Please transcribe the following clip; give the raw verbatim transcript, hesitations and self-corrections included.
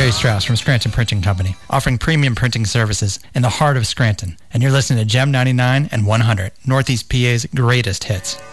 Barry Strauss from Scranton Printing Company, offering premium printing services in the heart of Scranton. And you're listening to Gem ninety-nine and one hundred, Northeast P A's greatest hits.